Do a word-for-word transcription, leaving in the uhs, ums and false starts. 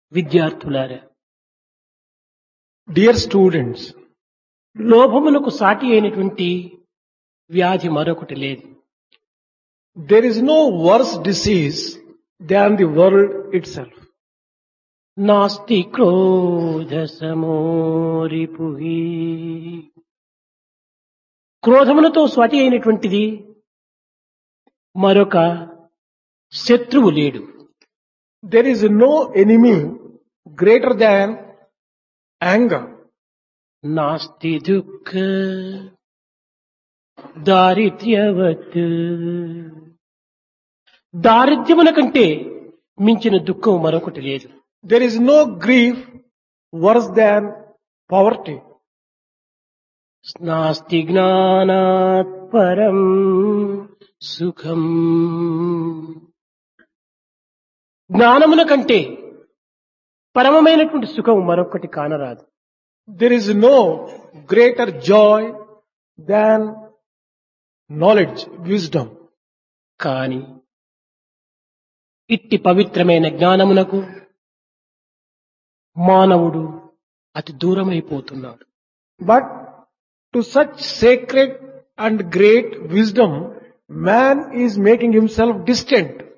విద్యార్థులారా, Dear students, లోభమునకు సాటి అయినటువంటి వ్యాధి మరొకటి లేదు. there is no worse disease than the world itself. నాస్తి క్రోధ సమోరిపుహి. క్రోధములతో స్వాటి అయినటువంటిది మరొక శత్రువు లేడు. There is no enemy greater than anger. నాస్తి దుఃఖ దారిద్ర్యవత్. దారిద్ర్యముల కంటే మించిన దుఃఖం మరొకటి లేదు. There is no grief worse than poverty. నాస్తి జ్ఞానాత్ పరం సుఖం. జ్ఞానముల కంటే పరమమైనటువంటి సుఖం మరొకటి కానరాదు. There is no greater joy than knowledge, wisdom. కాని ఇట్టి పవిత్రమైన జ్ఞానమునకు మానవుడు అతి దూరమైపోతున్నాడు. But to such sacred and great wisdom, man is making himself distant.